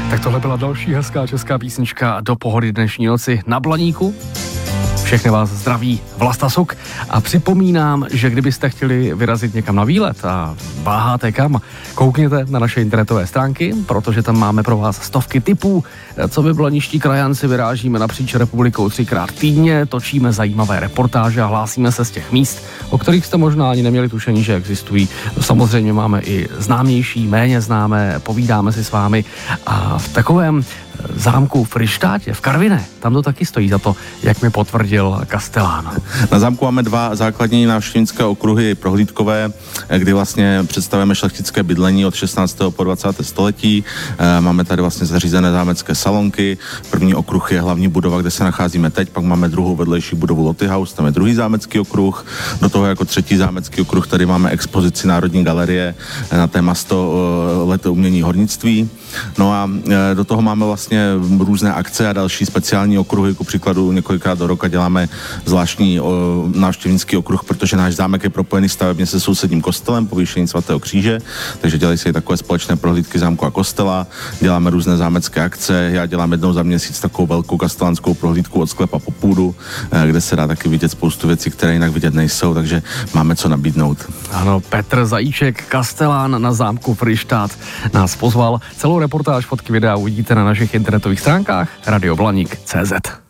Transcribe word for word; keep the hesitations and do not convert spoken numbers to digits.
Tak tohle byla další hezká česká písnička do pohody dnešní noci na Blaníku. Všechny vás zdraví Vlasta Suk a připomínám, že kdybyste chtěli vyrazit někam na výlet a váháte kam, koukněte na naše internetové stránky, protože tam máme pro vás stovky tipů, co my blaniští krajanci vyrážíme napříč republikou třikrát týdně, točíme zajímavé reportáže a hlásíme se z těch míst, o kterých jste možná ani neměli tušení, že existují. Samozřejmě máme i známější, méně známé, povídáme si s vámi a v takovém zámku v Fryštátě, v Karviné, tam to taky stojí za to, jak mi potvrdil Kastelán. Na zámku máme dva základní návštěvnické okruhy prohlídkové, kdy vlastně představujeme šlechtické bydlení od šestnáctého po dvacáté století. Máme tady vlastně zařízené zámecké salonky. První okruh je hlavní budova, kde se nacházíme teď, pak máme druhou vedlejší budovu Loty House, tam je druhý zámecký okruh. Do toho jako třetí zámecký okruh tady máme expozici Národní galerie na téma sto let umění hornictví. No a do toho máme vlastně různé akce a další speciální okruhy, ku příkladu několikrát do roka děláme zvláštní o, návštěvnický okruh, protože náš zámek je propojený stavebně se sousedním kostelem povýšení svatého kříže, takže dělají se i takové společné prohlídky zámku a kostela, děláme různé zámecké akce, já dělám jednou za měsíc takovou velkou kastelánskou prohlídku od sklepa po půdu, kde se dá taky vidět spoustu věcí, které jinak vidět nejsou, takže máme co nabídnout. Ano, Petr Zajíček, kastelán na zámku Fryštát, nás pozval. Celou reportáž, fotky, videa uvidíte na našich internetových stránkách radio blaník tečka cé zet.